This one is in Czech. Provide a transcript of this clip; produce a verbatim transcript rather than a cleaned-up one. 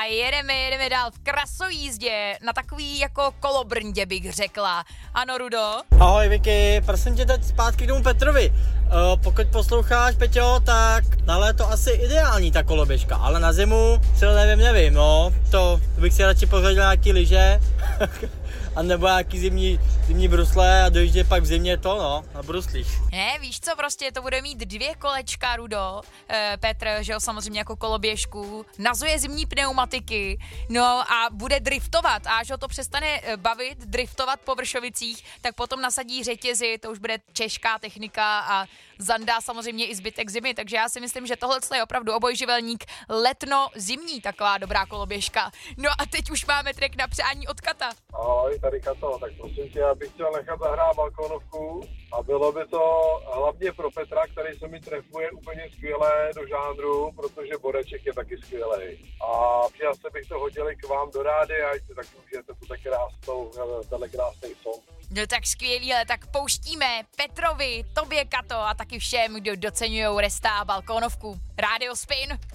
a jedeme, jedeme dál v krasojízdě na takový jako kolobrndě, bych řekla. Ano, Rudo? Ahoj Vicky, prosím tě teď zpátky k tomu Petrovi. Uh, pokud posloucháš, Peťo, tak na léto asi ideální ta koloběžka, ale na zimu třeba nevím, nevím, no. To bych si radši pořadil nějaký lyže, a nebo nějaký zimní, zimní brusle a dojíždět pak v zimě to, no, na bruslích. Ne, víš co, prostě to bude mít dvě kolečka, Rudo. E, Petr, že jo, samozřejmě jako koloběžku, nazuje zimní pneumatiky, no a bude driftovat a až ho to přestane bavit, driftovat po Vršovicích, tak potom nasadí řetězy, to už bude těžká technika a zandá samozřejmě i zbytek zimy, takže já si myslím, že tohle je opravdu obojživelník letno-zimní taková dobrá koloběžka. No a teď už máme track na přání od Kata. Ahoj, tady Kato, tak prosím tě, já bych chtěl nechat zahrát balkónovku a bylo by to hlavně pro Petra, který se mi trefuje úplně skvěle do žánru, protože Boreček je taky skvělej. A přijasně bych to hodil k vám do rády, ať si taky užijete tu tak krásnou, tenhle krásný song. No tak skvělý, ale tak pouštíme Petrovi, tobě Kato a taky všem, kdo doceňujou Resta a balkónovku. Radio Spin.